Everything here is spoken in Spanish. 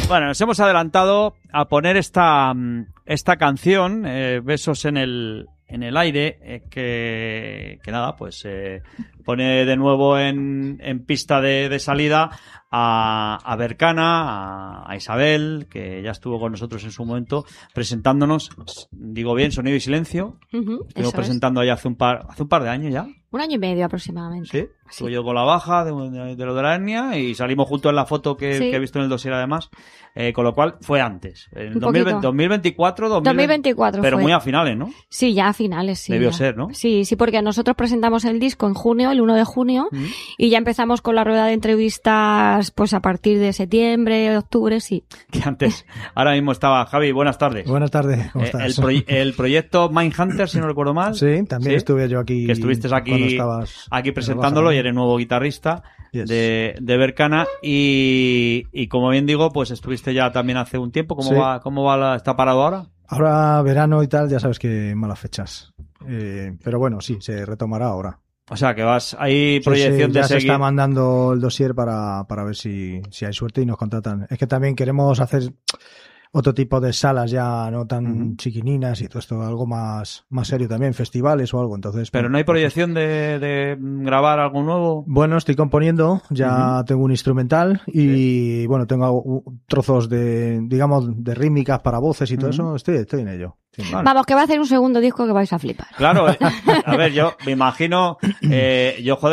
Bueno, nos hemos adelantado a poner esta canción, Besos en el aire, que nada, pues pone de nuevo en pista de salida a Berkana, a Isabel, que ya estuvo con nosotros en su momento, presentándonos, digo bien, Sonido y Silencio. Estuvimos presentando ya hace un par de años ya. 1 año y medio aproximadamente. Sí, estuve yo con la baja de lo de la hernia y salimos juntos en la foto que he visto en el dossier además, con lo cual fue antes. En 2024, pero fue. Muy a finales, ¿no? Sí, ya a finales, sí. Debió ya. ser, ¿no? Sí, porque nosotros presentamos el disco en junio, el 1 de junio, y ya empezamos con la rueda de entrevistas pues a partir de septiembre, octubre, sí. Que antes, ahora mismo estaba Javi, buenas tardes. Buenas tardes, ¿cómo estás? El proyecto Mindhunter, si no recuerdo mal. Sí, también estuve yo aquí. Que estuviste aquí presentándolo y eres nuevo guitarrista de Berkana y como bien digo, pues estuviste ya también hace un tiempo. ¿Cómo va está parado ahora? Ahora verano y tal, ya sabes que malas fechas. Pero bueno, sí, se retomará ahora. O sea, que hay proyección de ya seguir. Se está mandando el dossier para ver si hay suerte y nos contratan. Es que también queremos hacer otro tipo de salas ya no tan chiquininas y todo esto, algo más serio también, festivales o algo. Entonces, pero no hay proyección de grabar algo nuevo. Bueno, estoy componiendo, ya tengo un instrumental y bueno, tengo trozos de rítmicas para voces y todo eso. Estoy en ello. Sí, vale. Vamos, que va a hacer un segundo disco que vais a flipar. Claro, a ver, yo me imagino,